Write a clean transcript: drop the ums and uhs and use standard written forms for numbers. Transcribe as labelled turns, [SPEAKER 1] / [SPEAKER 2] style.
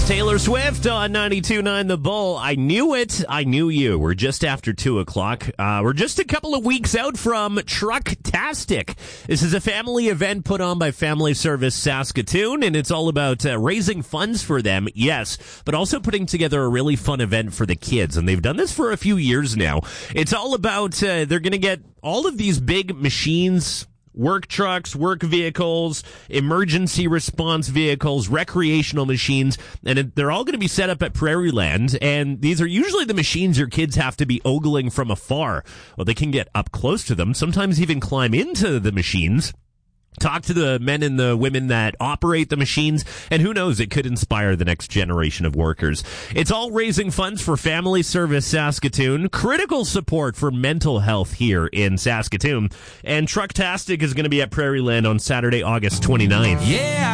[SPEAKER 1] Taylor Swift on 92.9 The Bull. I knew it. I knew you. We're just after 2 o'clock. We're just a couple of weeks out from Trucktastic. This is a family event put on by Family Service Saskatoon, and it's all about raising funds for them, yes, but also putting together a really fun event for the kids. And they've done this for a few years now. It's all about, they're going to get all of these big machines, work trucks, work vehicles, emergency response vehicles, recreational machines, and they're all going to be set up at Prairieland, and these are usually the machines your kids have to be ogling from afar. Well, they can get up close to them, sometimes even climb into the machines, talk to the men and the women that operate the machines, and who knows, it could inspire the next generation of workers. It's all raising funds for Family Service Saskatoon, critical support for mental health here in Saskatoon, and Trucktastic is going to be at Prairieland on Saturday, August 29th.
[SPEAKER 2] Yeah.